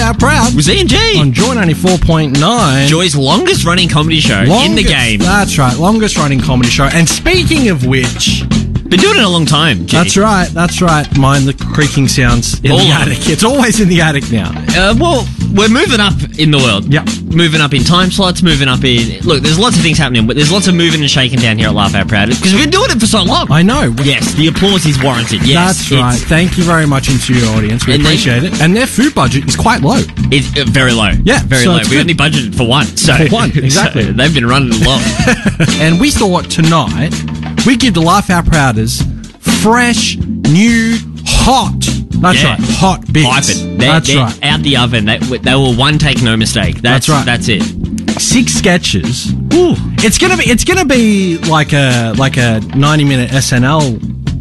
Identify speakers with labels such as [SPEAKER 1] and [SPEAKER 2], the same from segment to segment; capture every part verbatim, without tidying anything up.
[SPEAKER 1] Our Proud
[SPEAKER 2] With Z and G.
[SPEAKER 1] on Joy ninety-four point nine.
[SPEAKER 2] Joy's longest running comedy show
[SPEAKER 1] Longest,
[SPEAKER 2] in the game.
[SPEAKER 1] That's right, longest running comedy show. And speaking of which,
[SPEAKER 2] Been doing it a long time, G.
[SPEAKER 1] that's right, that's right. Mind the creaking sounds in
[SPEAKER 2] All
[SPEAKER 1] the
[SPEAKER 2] of
[SPEAKER 1] attic. It's always in the attic now.
[SPEAKER 2] Uh, well, we're moving up in the world.
[SPEAKER 1] Yep.
[SPEAKER 2] Moving up in time slots, moving up in... Look, there's lots of things happening, but there's lots of moving and shaking down here at Laugh Out Proud because we've been doing it for so long.
[SPEAKER 1] I know.
[SPEAKER 2] Yes, the applause is warranted. Yes,
[SPEAKER 1] That's right.
[SPEAKER 2] It's,
[SPEAKER 1] Thank you very much into your audience. We
[SPEAKER 2] And they-
[SPEAKER 1] appreciate it. And their food budget is quite low.
[SPEAKER 2] it's uh, very low.
[SPEAKER 1] Yeah,
[SPEAKER 2] Very
[SPEAKER 1] so
[SPEAKER 2] low.
[SPEAKER 1] it's
[SPEAKER 2] We
[SPEAKER 1] good.
[SPEAKER 2] only budgeted for one. So,
[SPEAKER 1] For one, exactly.
[SPEAKER 2] so they've been running long.
[SPEAKER 1] And we thought tonight we give the Laugh Out Prouders fresh, new, hot. That's
[SPEAKER 2] Yeah.
[SPEAKER 1] right, hot bits.
[SPEAKER 2] Piping. They're,
[SPEAKER 1] That's
[SPEAKER 2] they're
[SPEAKER 1] right.
[SPEAKER 2] out the oven. They, they were one take, no mistake. That's,
[SPEAKER 1] That's right.
[SPEAKER 2] That's it.
[SPEAKER 1] Six sketches.
[SPEAKER 2] Ooh.
[SPEAKER 1] It's gonna be. It's gonna be like a like a ninety minute S N L.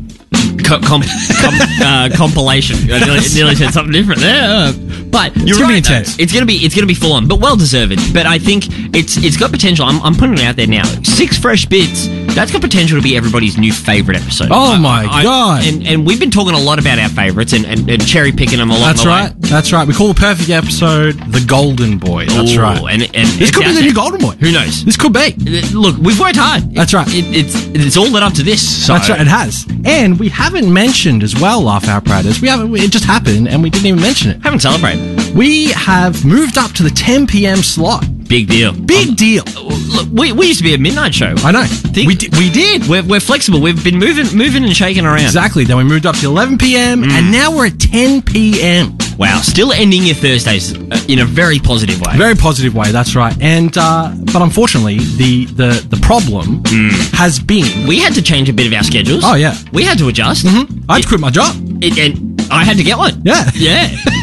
[SPEAKER 2] Co- com- com- uh, compilation. I nearly, nearly said something different there. Uh, But you're
[SPEAKER 1] gonna be
[SPEAKER 2] right, though.
[SPEAKER 1] intense.
[SPEAKER 2] It's gonna be it's gonna be full on, but well deserved. But I think it's it's got potential. I'm, I'm putting it out there now. Six fresh bits. That's got potential to be everybody's new favorite episode.
[SPEAKER 1] Oh
[SPEAKER 2] I-
[SPEAKER 1] my
[SPEAKER 2] I-
[SPEAKER 1] God.
[SPEAKER 2] And and we've been talking a lot about our favorites and, and, and cherry picking them along
[SPEAKER 1] That's
[SPEAKER 2] the
[SPEAKER 1] right.
[SPEAKER 2] way.
[SPEAKER 1] That's right. We call the perfect episode the Golden Boy. That's
[SPEAKER 2] Ooh,
[SPEAKER 1] right.
[SPEAKER 2] And, and
[SPEAKER 1] This
[SPEAKER 2] it's
[SPEAKER 1] could be
[SPEAKER 2] out
[SPEAKER 1] the
[SPEAKER 2] there.
[SPEAKER 1] new Golden Boy.
[SPEAKER 2] Who knows?
[SPEAKER 1] This could be.
[SPEAKER 2] Look, we've worked hard.
[SPEAKER 1] That's right.
[SPEAKER 2] It, it's it's all led up to this. So.
[SPEAKER 1] That's right. It has. And we haven't mentioned as well, Laugh Out Prouders. We haven't. It just happened, and we didn't even mention it.
[SPEAKER 2] Haven't celebrated.
[SPEAKER 1] We have moved up to the ten p.m. slot.
[SPEAKER 2] Big deal.
[SPEAKER 1] Big deal.
[SPEAKER 2] Look, we, we used to be a midnight show.
[SPEAKER 1] I know.
[SPEAKER 2] Think-
[SPEAKER 1] we did. We did.
[SPEAKER 2] We're, we're flexible. We've been moving, moving and shaking around.
[SPEAKER 1] Exactly. Then we moved up to eleven p.m.
[SPEAKER 2] Mm.
[SPEAKER 1] and now we're at ten p.m.
[SPEAKER 2] Wow, still ending your Thursdays uh, in a very positive way.
[SPEAKER 1] Very positive way. That's right. And uh, but unfortunately, the the the problem has been.
[SPEAKER 2] We had to change a bit of our schedules.
[SPEAKER 1] Oh, yeah.
[SPEAKER 2] we had to adjust.
[SPEAKER 1] I had to quit my job.
[SPEAKER 2] It, and I had to get one.
[SPEAKER 1] Yeah.
[SPEAKER 2] yeah.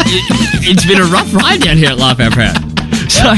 [SPEAKER 2] it, it's been a rough ride down here at Laugh Out Proud. So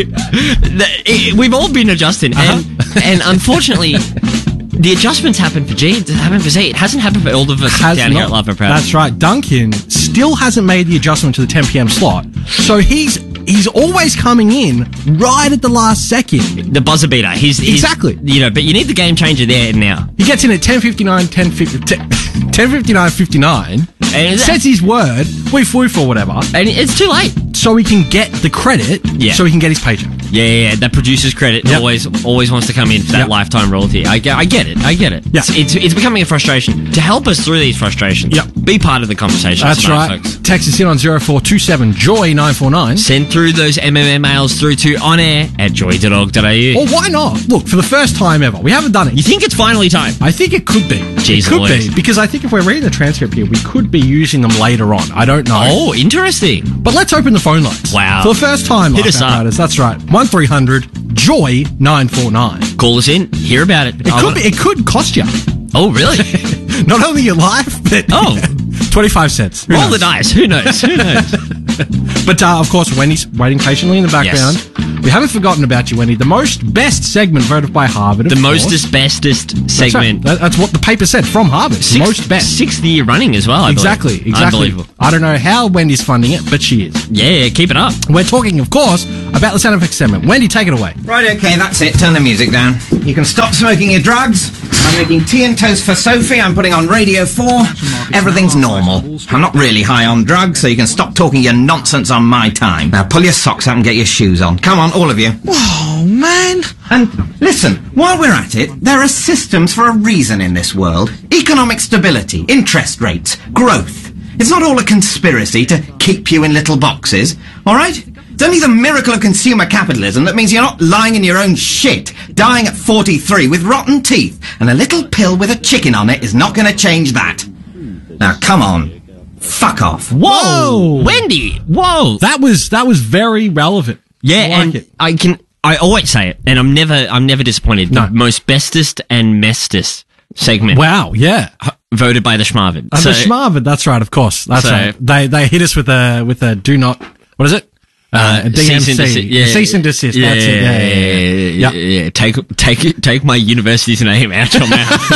[SPEAKER 2] the, it, we've all been adjusting, and
[SPEAKER 1] Uh-huh.
[SPEAKER 2] and unfortunately. The adjustments happen for G, it happened for Z. It hasn't happened for all of us
[SPEAKER 1] Has
[SPEAKER 2] down here
[SPEAKER 1] not.
[SPEAKER 2] at Laugh Out Proud.
[SPEAKER 1] That's right. Duncan still hasn't made the adjustment to the ten p.m. slot, so he's he's always coming in right at the last second.
[SPEAKER 2] The buzzer beater. He's, he's
[SPEAKER 1] Exactly.
[SPEAKER 2] You know, but you need the game changer there and now.
[SPEAKER 1] He gets in at ten fifty-nine, ten fifty, ten fifty-nine, fifty-nine.
[SPEAKER 2] And
[SPEAKER 1] Says his word, woof woof or whatever,
[SPEAKER 2] And it's too late.
[SPEAKER 1] so he can get the credit.
[SPEAKER 2] Yeah.
[SPEAKER 1] So he can get his paycheck.
[SPEAKER 2] Yeah, yeah, yeah. That producer's credit
[SPEAKER 1] Yep.
[SPEAKER 2] always always wants to come in for that
[SPEAKER 1] Yep.
[SPEAKER 2] lifetime royalty. I get, I get it. I get it.
[SPEAKER 1] Yeah.
[SPEAKER 2] It's, it's it's becoming a frustration. To help us through these frustrations,
[SPEAKER 1] Yep.
[SPEAKER 2] be part of the conversation.
[SPEAKER 1] That's
[SPEAKER 2] tonight,
[SPEAKER 1] right.
[SPEAKER 2] folks.
[SPEAKER 1] Text us in on zero four two seven joy nine four nine.
[SPEAKER 2] Send through those M M M mails through to onair at joy dot org dot a u.
[SPEAKER 1] Or why not? Look, for the first time ever, we haven't done it.
[SPEAKER 2] You think it's finally time?
[SPEAKER 1] I think it could be.
[SPEAKER 2] Jeez
[SPEAKER 1] it could
[SPEAKER 2] Louise.
[SPEAKER 1] be because I think if we're reading the transcript here, we could be using them later on. I don't know.
[SPEAKER 2] Oh, interesting.
[SPEAKER 1] But let's open the phone lines.
[SPEAKER 2] Wow.
[SPEAKER 1] For the first time,
[SPEAKER 2] Hit
[SPEAKER 1] Laugh
[SPEAKER 2] us
[SPEAKER 1] Out
[SPEAKER 2] up.
[SPEAKER 1] Prouders, that's right. one three hundred joy nine four nine.
[SPEAKER 2] Call us in. Hear about it.
[SPEAKER 1] It could be. It could cost you.
[SPEAKER 2] Oh, really?
[SPEAKER 1] Not only your life, but
[SPEAKER 2] Oh.
[SPEAKER 1] twenty-five cents. Who
[SPEAKER 2] Roll
[SPEAKER 1] knows?
[SPEAKER 2] the dice. Who knows? Who knows?
[SPEAKER 1] But uh, of course, Wendy's waiting patiently in the background.
[SPEAKER 2] Yes.
[SPEAKER 1] We haven't forgotten about you, Wendy. The most best segment voted by Harvard. Of
[SPEAKER 2] The
[SPEAKER 1] course.
[SPEAKER 2] most bestest
[SPEAKER 1] That's right.
[SPEAKER 2] segment.
[SPEAKER 1] That- That's what the paper said from Harvard.
[SPEAKER 2] Six-
[SPEAKER 1] most best.
[SPEAKER 2] Sixth year running as well. I
[SPEAKER 1] Exactly,
[SPEAKER 2] believe.
[SPEAKER 1] exactly.
[SPEAKER 2] Unbelievable.
[SPEAKER 1] I don't know how Wendy's funding it, but she is.
[SPEAKER 2] Yeah, yeah, keep it up.
[SPEAKER 1] We're talking, of course, about the sound effects segment. Wendy, take it away.
[SPEAKER 3] Right, okay, that's it. Turn the music down. You can stop smoking your drugs. I'm making tea and toast for Sophie. I'm putting on Radio four. Everything's normal. I'm not really high on drugs, so you can stop talking your nonsense on my time. Now pull your socks up and get your shoes on. Come on, all of you.
[SPEAKER 4] Oh, man.
[SPEAKER 3] And listen, while we're at it, there are systems for a reason in this world. Economic stability, interest rates, growth. It's not all a conspiracy to keep you in little boxes, alright? It's only the miracle of consumer capitalism that means you're not lying in your own shit, dying at forty-three with rotten teeth, and a little pill with a chicken on it is not going to change that. Now, come on. Fuck off.
[SPEAKER 2] Whoa,
[SPEAKER 1] Whoa.
[SPEAKER 2] Wendy! Whoa!
[SPEAKER 1] That was that was very relevant.
[SPEAKER 2] Yeah,
[SPEAKER 1] I like
[SPEAKER 2] and
[SPEAKER 1] it.
[SPEAKER 2] I can. I always say it, and I'm never. I'm never disappointed.
[SPEAKER 1] No.
[SPEAKER 2] The most bestest and mestest segment
[SPEAKER 1] Wow, yeah.
[SPEAKER 2] voted by the Schmarvin.
[SPEAKER 1] And the Schmarvin, that's right, of course. That's
[SPEAKER 2] So-
[SPEAKER 1] right. They they hit us with a with a do not what is it? Uh, a D M C.
[SPEAKER 2] cease and desist. Yeah,
[SPEAKER 1] Cease and desist.
[SPEAKER 2] Yeah,
[SPEAKER 1] That's it. Yeah, yeah, yeah.
[SPEAKER 2] yeah, yeah, yeah. Take take take my university's name out your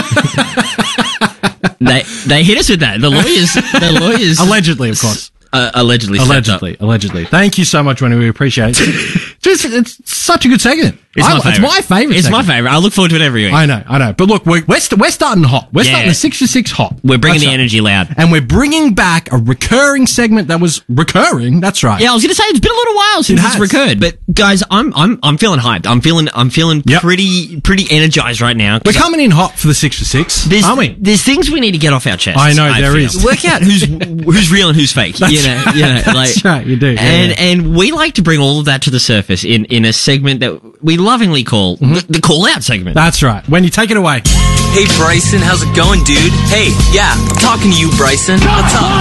[SPEAKER 2] mouth. they they hit us with that. The lawyers. The lawyers.
[SPEAKER 1] Allegedly, of course.
[SPEAKER 2] Uh, allegedly. stepped up.
[SPEAKER 1] Allegedly, allegedly. Thank you so much, Wendy. We appreciate it. Just, it's such a good segment.
[SPEAKER 2] It's
[SPEAKER 1] I-
[SPEAKER 2] my
[SPEAKER 1] it's
[SPEAKER 2] favourite.
[SPEAKER 1] my favourite
[SPEAKER 2] It's my
[SPEAKER 1] segment.
[SPEAKER 2] favourite. I look forward to it every week.
[SPEAKER 1] I know, I know. But look, we're, we're, st- we're starting hot. We're
[SPEAKER 2] Yeah.
[SPEAKER 1] starting the six to six hot.
[SPEAKER 2] We're bringing
[SPEAKER 1] That's
[SPEAKER 2] the
[SPEAKER 1] right.
[SPEAKER 2] energy loud.
[SPEAKER 1] And we're bringing back a recurring segment that was recurring. That's right.
[SPEAKER 2] Yeah, I was going to say it's been a little while since
[SPEAKER 1] It
[SPEAKER 2] it's
[SPEAKER 1] has.
[SPEAKER 2] recurred, but guys, I'm I'm I'm feeling hyped. I'm feeling I'm feeling
[SPEAKER 1] Yep.
[SPEAKER 2] pretty pretty energized right now.
[SPEAKER 1] We're coming in hot for the six to six,
[SPEAKER 2] There's,
[SPEAKER 1] aren't we?
[SPEAKER 2] there's things we need to get off our chests.
[SPEAKER 1] I know, there
[SPEAKER 2] feel.
[SPEAKER 1] is.
[SPEAKER 2] Work out who's who's real and who's fake. you know, you know,
[SPEAKER 1] That's
[SPEAKER 2] like,
[SPEAKER 1] right, you do. Yeah,
[SPEAKER 2] and
[SPEAKER 1] yeah.
[SPEAKER 2] and we like to bring all of that to the surface in, in a segment that we lovingly call
[SPEAKER 1] Mm-hmm.
[SPEAKER 2] the, the call out segment.
[SPEAKER 1] That's right. When you take it away.
[SPEAKER 4] Hey Bryson, how's it going, dude? Hey, yeah, I'm talking to you, Bryson. What's up?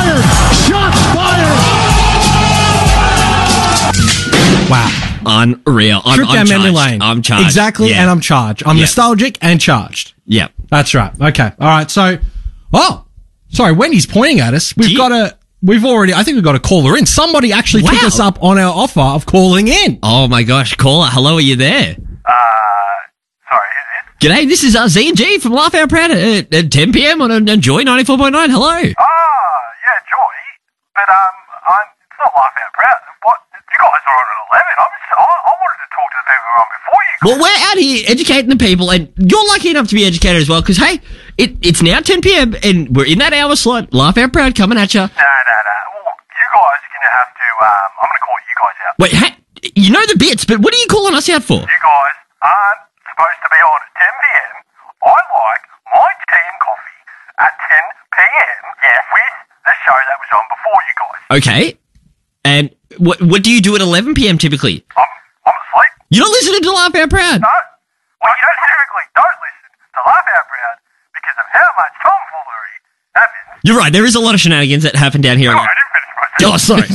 [SPEAKER 1] Wow.
[SPEAKER 2] Unreal. I'm,
[SPEAKER 1] Trip
[SPEAKER 2] I'm
[SPEAKER 1] down
[SPEAKER 2] charged.
[SPEAKER 1] memory lane.
[SPEAKER 2] I'm charged.
[SPEAKER 1] Exactly,
[SPEAKER 2] Yeah.
[SPEAKER 1] and I'm charged. I'm
[SPEAKER 2] Yeah.
[SPEAKER 1] nostalgic and charged.
[SPEAKER 2] Yeah.
[SPEAKER 1] That's right. Okay. All right. So, oh, sorry. Wendy's pointing at us. We've
[SPEAKER 2] Gee.
[SPEAKER 1] got a. We've already. I think we've got a caller in. Somebody actually took
[SPEAKER 2] Wow.
[SPEAKER 1] us up on our offer of calling in.
[SPEAKER 2] Oh my gosh, caller, hello, are you there?
[SPEAKER 5] Uh, sorry, who's this?
[SPEAKER 2] G'day, this is uh, Z and G from Laugh Out Proud at, at ten p.m. on, on Joy ninety-four point nine. Hello.
[SPEAKER 5] Ah, yeah, Joy. But, um, I'm, it's not Laugh Out Proud. What? You guys are on at eleven. I'm just, I, I wanted to talk to the people who were on before you.
[SPEAKER 2] Well, we're out here educating the people, and you're lucky enough to be educated as well, because, hey, it, it's now ten p.m., and we're in that hour slot. Laugh Out Proud coming at you.
[SPEAKER 5] No, no, no. Well, you guys are going to have to, um, I'm going to call you guys out.
[SPEAKER 2] Wait, hey, you know the bits, but what are you calling us out for?
[SPEAKER 5] You guys aren't supposed to be on at ten p.m. I like my tea and coffee at ten p.m. Yeah. with the show that was on before you guys.
[SPEAKER 2] Okay. And what what do you do at eleven p.m. typically?
[SPEAKER 5] I'm, I'm asleep.
[SPEAKER 2] You're not listening to Laugh Out Proud.
[SPEAKER 5] No. Well, you don't typically don't listen to Laugh Out Proud because of how much tomfoolery happens.
[SPEAKER 2] You're right, there is a lot of shenanigans that happen down here.
[SPEAKER 5] Oh, I didn't finish my
[SPEAKER 2] Oh, sorry.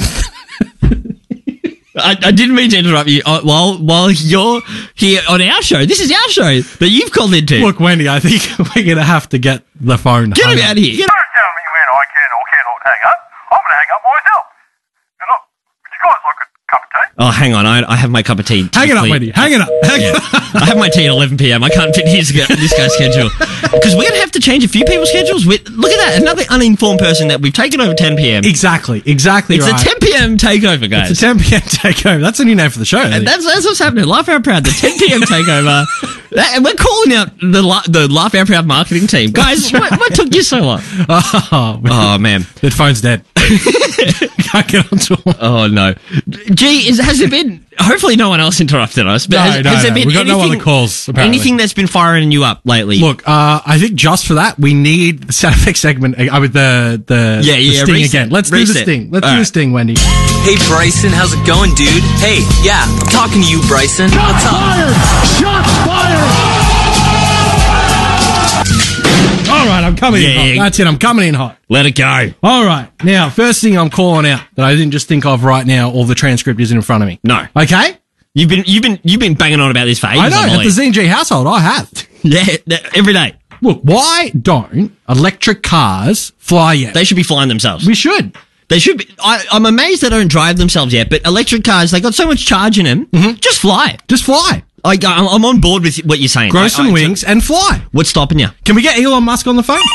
[SPEAKER 2] I, I didn't mean to interrupt you uh, while while you're here on our show. This is our show that you've called into.
[SPEAKER 1] Look, Wendy, I think we're going to have to get the phone.
[SPEAKER 2] Get
[SPEAKER 1] hung
[SPEAKER 2] him
[SPEAKER 1] up.
[SPEAKER 2] out of here. Get
[SPEAKER 5] Don't tell me when I can or cannot hang up. I'm going to hang up myself. And I, would you guys like a cup of tea?
[SPEAKER 2] Oh, hang on. I, I have my cup of tea.
[SPEAKER 1] Hang it up,
[SPEAKER 2] typically-
[SPEAKER 1] Wendy. Hang it up. Hang it up.
[SPEAKER 2] I have my tea at eleven p.m. I can't fit his, this guy's schedule. Because we're going to have to change a few people's schedules. We, look at that. Another uninformed person that we've taken over ten p.m.
[SPEAKER 1] Exactly. Exactly
[SPEAKER 2] It's
[SPEAKER 1] right.
[SPEAKER 2] a ten p.m. takeover, guys.
[SPEAKER 1] It's a ten p.m. takeover. That's a new name for the show. I
[SPEAKER 2] And
[SPEAKER 1] think.
[SPEAKER 2] that's, that's what's happening. Laugh Out Proud, the ten p.m. takeover. That- and we're calling out the La- the Laugh Out Proud marketing team. Guys, what, what took you so long?
[SPEAKER 1] Oh,
[SPEAKER 2] Oh, man.
[SPEAKER 1] that phone's dead. Can't get onto it.
[SPEAKER 2] Oh, no. Gee, is, has there been... Hopefully no one else interrupted us. But
[SPEAKER 1] No,
[SPEAKER 2] has,
[SPEAKER 1] no,
[SPEAKER 2] has there
[SPEAKER 1] no.
[SPEAKER 2] been
[SPEAKER 1] We got no
[SPEAKER 2] anything,
[SPEAKER 1] other calls, apparently.
[SPEAKER 2] Anything that's been firing you up lately?
[SPEAKER 1] Look, uh, I think just for that, we need the sound effect segment uh, with the, the,
[SPEAKER 2] Yeah,
[SPEAKER 1] the
[SPEAKER 2] yeah,
[SPEAKER 1] sting
[SPEAKER 2] reset.
[SPEAKER 1] again. Let's do the
[SPEAKER 2] Reset.
[SPEAKER 1] sting. Let's
[SPEAKER 2] All
[SPEAKER 1] do the
[SPEAKER 2] right.
[SPEAKER 1] sting, Wendy.
[SPEAKER 4] Hey Bryson, how's it going, dude? Hey, yeah, I'm talking to you, Bryson. What's up?
[SPEAKER 1] All right, I'm coming in
[SPEAKER 2] Yeah,
[SPEAKER 1] hot.
[SPEAKER 2] yeah.
[SPEAKER 1] That's it. I'm coming in hot.
[SPEAKER 2] Let it go.
[SPEAKER 1] All right. Now, first thing I'm calling out that I didn't just think of right now, or the transcript isn't in front of me.
[SPEAKER 2] No.
[SPEAKER 1] Okay?
[SPEAKER 2] You've been you've been you've been banging on about this for ages.
[SPEAKER 1] I know.
[SPEAKER 2] I
[SPEAKER 1] At the
[SPEAKER 2] believe.
[SPEAKER 1] Z and G household, I have.
[SPEAKER 2] Yeah, th- every day.
[SPEAKER 1] Look, why don't electric cars fly yet?
[SPEAKER 2] They should be flying themselves.
[SPEAKER 1] we should.
[SPEAKER 2] They should be. I, I'm amazed they don't drive themselves yet. But electric cars, they got so much charge in them.
[SPEAKER 1] Mm-hmm.
[SPEAKER 2] Just fly.
[SPEAKER 1] Just fly.
[SPEAKER 2] I, I'm I'm on board with what you're saying.
[SPEAKER 1] Grow
[SPEAKER 2] I-
[SPEAKER 1] some
[SPEAKER 2] I-
[SPEAKER 1] wings and fly.
[SPEAKER 2] What's stopping you?
[SPEAKER 1] Can we get Elon Musk on the phone?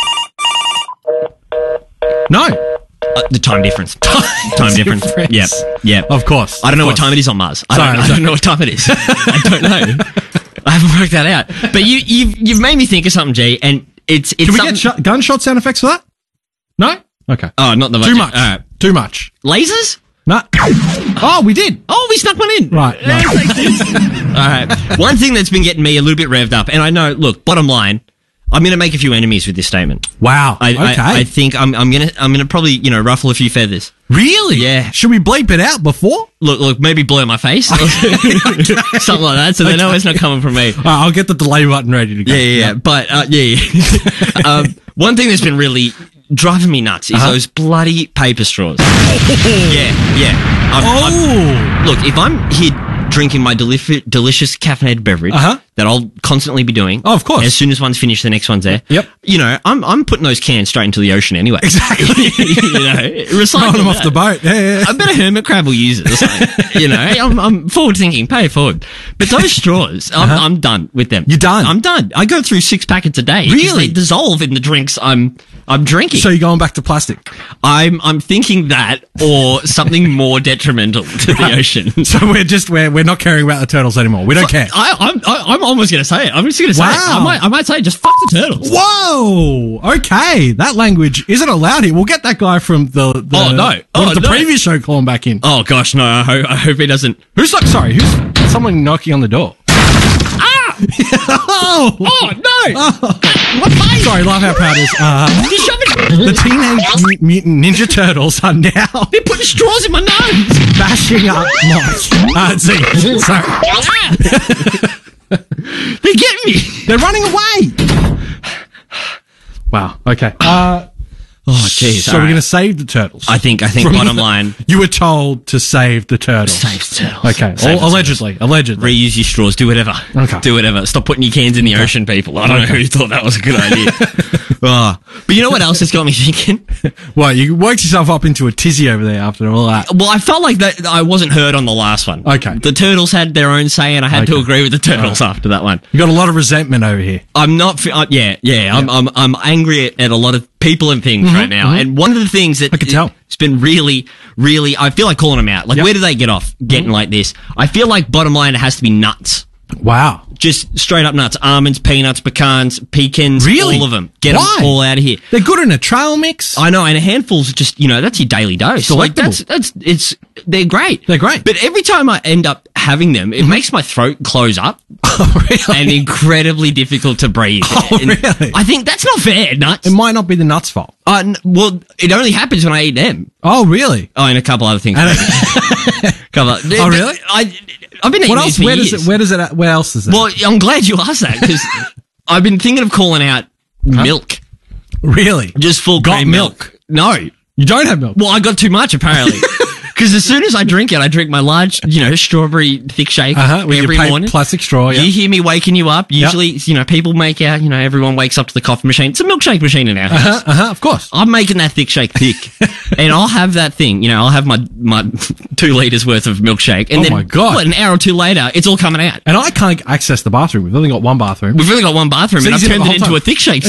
[SPEAKER 1] No.
[SPEAKER 2] Uh, the time difference. time difference.
[SPEAKER 1] Difference.
[SPEAKER 2] Yep. Yep.
[SPEAKER 1] Of course.
[SPEAKER 2] I don't know
[SPEAKER 1] Of
[SPEAKER 2] what
[SPEAKER 1] course.
[SPEAKER 2] time it is on Mars. I,
[SPEAKER 1] Sorry,
[SPEAKER 2] don't, I
[SPEAKER 1] sorry.
[SPEAKER 2] don't know what time it is. I don't know. I haven't worked that out. But you, you've you've made me think of something, G, and it's it's
[SPEAKER 1] Can we
[SPEAKER 2] something.
[SPEAKER 1] get shot, gunshot sound effects for that? No? Okay.
[SPEAKER 2] oh, not the
[SPEAKER 1] Too
[SPEAKER 2] budget.
[SPEAKER 1] much.
[SPEAKER 2] All right.
[SPEAKER 1] Too much.
[SPEAKER 2] Lasers?
[SPEAKER 1] No. Oh, we did.
[SPEAKER 2] Oh, we snuck one in.
[SPEAKER 1] Right. No.
[SPEAKER 2] All right. One thing that's been getting me a little bit revved up, and I know, look, bottom line, I'm going to make a few enemies with this statement.
[SPEAKER 1] Wow.
[SPEAKER 2] I,
[SPEAKER 1] okay.
[SPEAKER 2] I, I think I'm, I'm going to, I'm going to probably, you know, ruffle a few feathers.
[SPEAKER 1] really?
[SPEAKER 2] Yeah.
[SPEAKER 1] Should we bleep it out before?
[SPEAKER 2] Look, look, maybe blur my face, something like that, so they know it's not coming from me.
[SPEAKER 1] All right, I'll get the delay button ready to go.
[SPEAKER 2] Yeah, yeah, yeah. But uh, yeah, yeah. um, one thing that's been really driving me nuts is
[SPEAKER 1] Uh-huh.
[SPEAKER 2] those bloody paper straws. yeah, yeah. I've,
[SPEAKER 1] Oh.
[SPEAKER 2] I've, look, if I'm here drinking my delif- delicious caffeinated beverage,
[SPEAKER 1] Uh-huh.
[SPEAKER 2] that I'll constantly be doing.
[SPEAKER 1] Oh, of course.
[SPEAKER 2] As soon as one's finished, the next one's there.
[SPEAKER 1] Yep.
[SPEAKER 2] You know, I'm I'm putting those cans straight into the ocean anyway.
[SPEAKER 1] Exactly.
[SPEAKER 2] you know, recycle
[SPEAKER 1] Throwing them off
[SPEAKER 2] that.
[SPEAKER 1] the boat. Yeah, yeah, yeah.
[SPEAKER 2] I bet a hermit crab will use it or something. you know, I'm, I'm forward thinking, pay it forward. But those straws, I'm,
[SPEAKER 1] Uh-huh.
[SPEAKER 2] I'm done with them.
[SPEAKER 1] You're done?
[SPEAKER 2] I'm done. I go through six packets a day. 'cause
[SPEAKER 1] Really?
[SPEAKER 2] They dissolve in the drinks I'm I'm drinking.
[SPEAKER 1] So you're going back to plastic.
[SPEAKER 2] I'm I'm thinking that or something more detrimental to the ocean.
[SPEAKER 1] So we're just we're we're not caring about the turtles anymore. We don't care.
[SPEAKER 2] I, I'm I, I'm almost going to say it. I'm just going to say it.
[SPEAKER 1] Wow.
[SPEAKER 2] I might I might say just fuck the turtles.
[SPEAKER 1] Whoa! Okay, that language isn't allowed here. We'll get that guy from the, the
[SPEAKER 2] Oh, no.
[SPEAKER 1] what
[SPEAKER 2] Oh,
[SPEAKER 1] was the
[SPEAKER 2] no.
[SPEAKER 1] previous show calling back in.
[SPEAKER 2] Oh gosh, no! I hope, I hope he doesn't.
[SPEAKER 1] Who's like? Sorry, who's someone knocking on the door?
[SPEAKER 2] Ah!
[SPEAKER 1] oh,
[SPEAKER 2] Oh no!
[SPEAKER 1] what? Mate? Sorry, Laugh Out Proud is uh,
[SPEAKER 2] You're shoving.
[SPEAKER 1] the Teenage Mu- Mutant Ninja Turtles are now
[SPEAKER 2] They're putting straws in my nose.
[SPEAKER 1] bashing up Mike. Uh, Z. Sorry,
[SPEAKER 2] Ah! They get me.
[SPEAKER 1] they're running away. Wow. Okay. Uh,
[SPEAKER 2] Oh jeez.
[SPEAKER 1] so we're going to save the turtles.
[SPEAKER 2] I think. I think.
[SPEAKER 1] From
[SPEAKER 2] Bottom
[SPEAKER 1] the-
[SPEAKER 2] line.
[SPEAKER 1] You were told to save the turtles.
[SPEAKER 2] Save the turtles.
[SPEAKER 1] Okay.
[SPEAKER 2] Save
[SPEAKER 1] Or,
[SPEAKER 2] the
[SPEAKER 1] allegedly. Allegedly.
[SPEAKER 2] Reuse your straws. Do whatever.
[SPEAKER 1] Okay.
[SPEAKER 2] Do whatever. Stop putting your cans in the ocean, people. I don't know who thought that was a good idea. oh. But you know what else has got me thinking?
[SPEAKER 1] Well, you worked yourself up into a tizzy over there after all that.
[SPEAKER 2] Well, I felt like that I wasn't heard on the last one.
[SPEAKER 1] Okay.
[SPEAKER 2] The turtles had their own say, and I had to
[SPEAKER 1] Okay.
[SPEAKER 2] agree with the turtles after that one.
[SPEAKER 1] You got a lot of resentment over here.
[SPEAKER 2] I'm not. Fe- uh, yeah, yeah. I'm. I'm. I'm angry at, at a lot of people and things right now. And one of the things that
[SPEAKER 1] Mm-hmm, I can tell.
[SPEAKER 2] it's been really, really. I feel like calling them out. Like,
[SPEAKER 1] Yep.
[SPEAKER 2] where do they get off getting
[SPEAKER 1] Mm-hmm.
[SPEAKER 2] like this? I feel like bottom line, it has to be nuts.
[SPEAKER 1] Wow.
[SPEAKER 2] Just straight up nuts. Almonds, peanuts, pecans, pecans.
[SPEAKER 1] Really?
[SPEAKER 2] All of them. Get
[SPEAKER 1] Why?
[SPEAKER 2] them all out of here.
[SPEAKER 1] They're good in a trail mix.
[SPEAKER 2] I know, and a handful's just, you know, that's your daily dose. Like,
[SPEAKER 1] Delectable.
[SPEAKER 2] that's, that's, it's, they're great.
[SPEAKER 1] They're great.
[SPEAKER 2] But every time I end up having them, it makes my throat close up
[SPEAKER 1] Oh, really?
[SPEAKER 2] and incredibly difficult to breathe.
[SPEAKER 1] Oh,
[SPEAKER 2] And
[SPEAKER 1] really?
[SPEAKER 2] I think that's not fair, nuts.
[SPEAKER 1] It might not be the nuts' fault.
[SPEAKER 2] Uh, n- well, it only happens when I eat them.
[SPEAKER 1] Oh, really?
[SPEAKER 2] Oh, and a couple other things.
[SPEAKER 1] And-
[SPEAKER 2] maybe. couple of,
[SPEAKER 1] Oh, really?
[SPEAKER 2] I, I've been eating
[SPEAKER 1] What
[SPEAKER 2] these
[SPEAKER 1] else?
[SPEAKER 2] for
[SPEAKER 1] Where
[SPEAKER 2] years.
[SPEAKER 1] does it? Where does it? Where else is it?
[SPEAKER 2] Well, I'm glad you asked that because I've been thinking of calling out milk.
[SPEAKER 1] really?
[SPEAKER 2] Just full
[SPEAKER 1] Got
[SPEAKER 2] cream milk.
[SPEAKER 1] milk?
[SPEAKER 2] No.
[SPEAKER 1] You don't have milk.
[SPEAKER 2] Well, I got too much apparently. Because as soon as I drink it, I drink my large, you know, strawberry thick shake
[SPEAKER 1] Uh-huh, with
[SPEAKER 2] every
[SPEAKER 1] your pa-
[SPEAKER 2] morning.
[SPEAKER 1] plastic straw, yeah.
[SPEAKER 2] You hear me waking you up. Usually, you know, people make out, you know, everyone wakes up to the coffee machine. It's a milkshake machine in our house.
[SPEAKER 1] Uh-huh, uh-huh, of course.
[SPEAKER 2] I'm making that thick shake thick. and I'll have that thing, you know, I'll have my, my two litres worth of milkshake. And
[SPEAKER 1] Oh
[SPEAKER 2] then,
[SPEAKER 1] my God.
[SPEAKER 2] what, an hour or two later, it's all coming out.
[SPEAKER 1] And I can't access the bathroom. We've only got one bathroom.
[SPEAKER 2] We've really got one bathroom,
[SPEAKER 1] So
[SPEAKER 2] and I've
[SPEAKER 1] he's in it
[SPEAKER 2] turned
[SPEAKER 1] the
[SPEAKER 2] it
[SPEAKER 1] whole
[SPEAKER 2] into
[SPEAKER 1] time.
[SPEAKER 2] a thick shake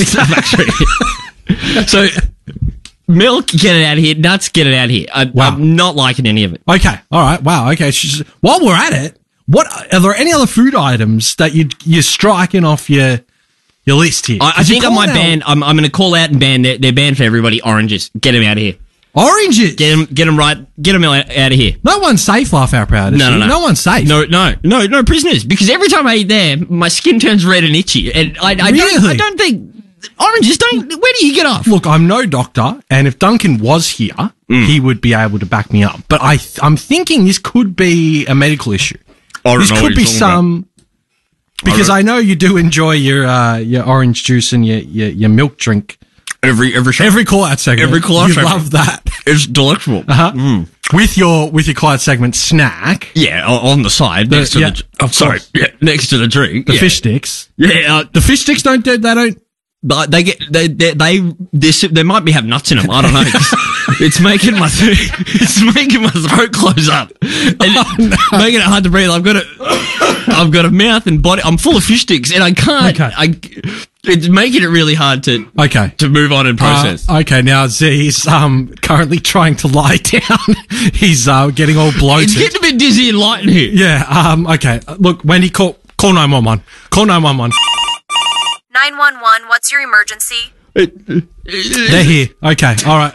[SPEAKER 2] factory. so, milk, get it out of here. Nuts, get it out of here. I,
[SPEAKER 1] Wow.
[SPEAKER 2] I'm not liking any of it.
[SPEAKER 1] Okay. All right. Wow. Okay. It's just- while we're at it, what are there any other food items that you you're striking off your your list here?
[SPEAKER 2] I, I
[SPEAKER 1] 'Cause you
[SPEAKER 2] think I might
[SPEAKER 1] called out
[SPEAKER 2] ban. I'm, I'm going to call out and ban. They're, they're banned for everybody. Oranges, get them out of here.
[SPEAKER 1] oranges.
[SPEAKER 2] Get them, get them right. Get them out, out of here.
[SPEAKER 1] No one's safe. Laugh Out Proud. is
[SPEAKER 2] No, no,
[SPEAKER 1] she?
[SPEAKER 2] no.
[SPEAKER 1] No one's safe.
[SPEAKER 2] No, no, no, no prisoners. Because every time I eat there, my skin turns red and itchy, and I, I don't.
[SPEAKER 1] Really?
[SPEAKER 2] I don't think oranges don't. Where do you get off?
[SPEAKER 1] Look, I'm no doctor, and if Duncan was here,
[SPEAKER 2] Mm.
[SPEAKER 1] he would be able to back me up. But I, th- I'm thinking this could be a medical issue.
[SPEAKER 2] I don't
[SPEAKER 1] This
[SPEAKER 2] know what
[SPEAKER 1] could be
[SPEAKER 2] you're talking about.
[SPEAKER 1] some. Because I know you do enjoy your uh, your orange juice and your, your, your milk drink.
[SPEAKER 2] Every every
[SPEAKER 1] Every call out segment.
[SPEAKER 2] Every call-out
[SPEAKER 1] you
[SPEAKER 2] segment.
[SPEAKER 1] love that.
[SPEAKER 2] it's delectable.
[SPEAKER 1] Uh-huh. With your with your call out segment snack,
[SPEAKER 2] Yeah, o- on the side next to
[SPEAKER 1] yeah,
[SPEAKER 2] the.
[SPEAKER 1] of
[SPEAKER 2] Sorry,
[SPEAKER 1] course.
[SPEAKER 2] yeah, next to the drink.
[SPEAKER 1] the
[SPEAKER 2] yeah.
[SPEAKER 1] fish sticks.
[SPEAKER 2] Yeah, uh,
[SPEAKER 1] The fish sticks don't do they don't.
[SPEAKER 2] but they get they they they this they might be have nuts in them. I don't know. It's, it's making my th- it's making my throat close up and
[SPEAKER 1] Oh,
[SPEAKER 2] making it hard to breathe. I've got a I've got a mouth and body. I'm full of fish sticks and I can't.
[SPEAKER 1] Okay.
[SPEAKER 2] I it's making it really hard to
[SPEAKER 1] Okay.
[SPEAKER 2] to move on and process.
[SPEAKER 1] Uh, okay, now Z's um currently trying to lie down. He's uh getting all bloated.
[SPEAKER 2] it's getting a bit dizzy and light in here.
[SPEAKER 1] Yeah. Um. Okay. Look, Wendy, call call nine one one. Call nine one one.
[SPEAKER 6] nine one one, what's your emergency?
[SPEAKER 1] They're here. Okay. All right.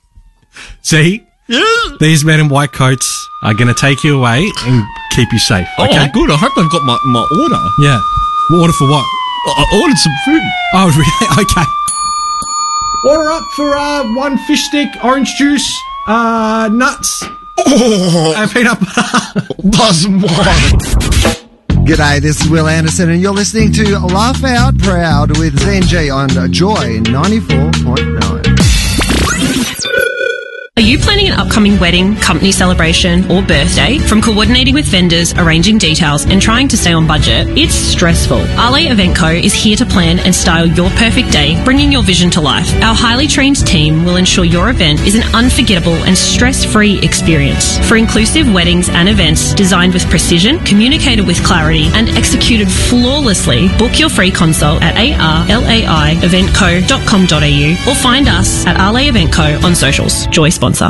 [SPEAKER 1] See, these men in white coats are going to take you away and keep you safe. Okay.
[SPEAKER 2] Oh, good. I hope they've got my, my order.
[SPEAKER 1] Yeah. Order for what?
[SPEAKER 2] I I ordered some food.
[SPEAKER 1] Oh, really? Okay. Order up for uh, one fish stick, orange juice, uh, nuts, and peanut butter.
[SPEAKER 7] G'day, this is Will Anderson, and you're listening to Laugh Out Proud with Z and G on Joy ninety-four point nine.
[SPEAKER 8] you planning an upcoming wedding, company celebration, or birthday? From coordinating with vendors, arranging details, and trying to stay on budget, it's stressful. Ale Event Co is here to plan and style your perfect day, bringing your vision to life. Our highly trained team will ensure your event is an unforgettable and stress-free experience. For inclusive weddings and events designed with precision, communicated with clarity, and executed flawlessly, book your free consult at a r l a i event co dot com dot a u or find us at Ale Event Co on socials. Joy sponsor.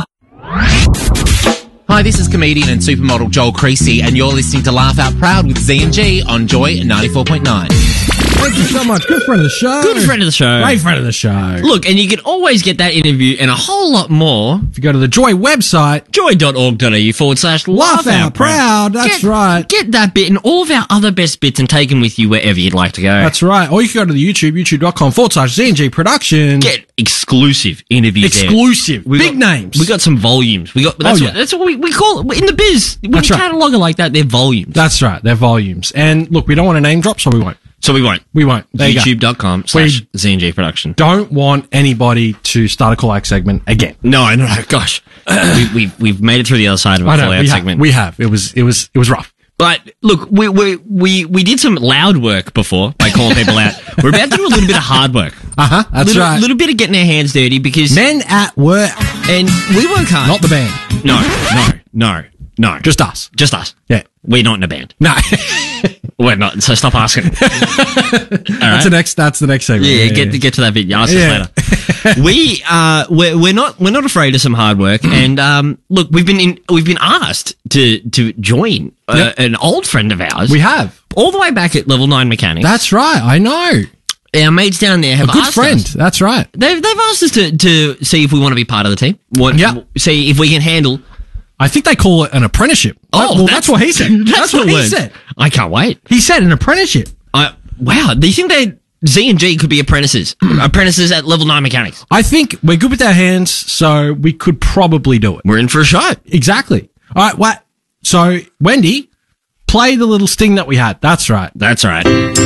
[SPEAKER 9] Hi, this is comedian and supermodel Joel Creasy, and you're listening to Laugh Out Proud with Z and G on Joy ninety-four point nine.
[SPEAKER 1] Thank you so much. Good friend of the show.
[SPEAKER 2] Good friend of the show.
[SPEAKER 1] Great friend of the show.
[SPEAKER 2] Look, and you can always get that interview and a whole lot more
[SPEAKER 1] if you go to the Joy website,
[SPEAKER 2] joy dot org dot a u forward slash
[SPEAKER 1] laugh out proud. That's
[SPEAKER 2] get,
[SPEAKER 1] right.
[SPEAKER 2] Get that bit and all of our other best bits and take them with you wherever you'd like to go.
[SPEAKER 1] That's right. Or you can go to the YouTube, youtube.com forward slash Z and G Productions.
[SPEAKER 2] Get exclusive interviews
[SPEAKER 1] Exclusive.
[SPEAKER 2] there. We
[SPEAKER 1] Big
[SPEAKER 2] got,
[SPEAKER 1] names.
[SPEAKER 2] We got some volumes. We got that's,
[SPEAKER 1] oh,
[SPEAKER 2] what,
[SPEAKER 1] yeah.
[SPEAKER 2] that's what we, we call it in the biz. When
[SPEAKER 1] That's
[SPEAKER 2] you
[SPEAKER 1] right.
[SPEAKER 2] catalog it like that, they're volumes.
[SPEAKER 1] That's right. They're volumes. And look, we don't want to name drop, so we won't.
[SPEAKER 2] So we won't.
[SPEAKER 1] We won't. There you go.
[SPEAKER 2] YouTube.com slash Z and G Production.
[SPEAKER 1] Don't want anybody to start a call-out segment again.
[SPEAKER 2] No, no, gosh. we, we've, we've made it through the other side of a
[SPEAKER 1] I know,
[SPEAKER 2] call-out
[SPEAKER 1] we
[SPEAKER 2] segment.
[SPEAKER 1] Have, we have. It was, it was, it was rough.
[SPEAKER 2] But look, we, we we we did some loud work before by calling people out. We're about to do a little bit of hard work.
[SPEAKER 1] Uh huh. That's
[SPEAKER 2] little,
[SPEAKER 1] right.
[SPEAKER 2] A little bit of getting our hands dirty because
[SPEAKER 1] men at work,
[SPEAKER 2] and we work hard.
[SPEAKER 1] Not the band.
[SPEAKER 2] No, no, no, no.
[SPEAKER 1] Just us.
[SPEAKER 2] Just us.
[SPEAKER 1] Yeah.
[SPEAKER 2] We're not in a band.
[SPEAKER 1] No.
[SPEAKER 2] We're not. So stop asking. All
[SPEAKER 1] That's
[SPEAKER 2] right?
[SPEAKER 1] the next. That's the next segment.
[SPEAKER 2] Yeah,
[SPEAKER 1] yeah,
[SPEAKER 2] get
[SPEAKER 1] yeah.
[SPEAKER 2] get to that bit. You ask
[SPEAKER 1] Yeah.
[SPEAKER 2] us later. we uh we're, we're not we're not afraid of some hard work, and um look, we've been in, we've been asked to to join uh,
[SPEAKER 1] Yep.
[SPEAKER 2] an old friend of ours.
[SPEAKER 1] We have
[SPEAKER 2] all the way back at Level Nine Mechanics.
[SPEAKER 1] That's right. I know.
[SPEAKER 2] Our mates down there have
[SPEAKER 1] A good
[SPEAKER 2] asked
[SPEAKER 1] friend.
[SPEAKER 2] us.
[SPEAKER 1] That's right.
[SPEAKER 2] They've they've asked us to to see if we want to be part of the team. What,
[SPEAKER 1] Yeah.
[SPEAKER 2] See if we can handle.
[SPEAKER 1] I think they call it an apprenticeship.
[SPEAKER 2] Oh,
[SPEAKER 1] well, that's, what he said. That's,
[SPEAKER 2] That's
[SPEAKER 1] what
[SPEAKER 2] the
[SPEAKER 1] he
[SPEAKER 2] word.
[SPEAKER 1] said.
[SPEAKER 2] I can't wait.
[SPEAKER 1] He said an apprenticeship.
[SPEAKER 2] I wow. Do you think they Z and G could be apprentices? apprentices at Level Nine Mechanics.
[SPEAKER 1] I think we're good with our hands, so we could probably do it.
[SPEAKER 2] We're in for a shot.
[SPEAKER 1] Exactly. All right. What? So, Wendy, play the little sting that we had. That's right.
[SPEAKER 2] That's right.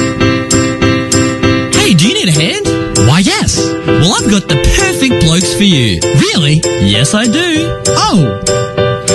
[SPEAKER 10] Hey, do you need a hand? Why, yes. Well, I've got the perfect blokes for you. Really? Yes, I do. Oh,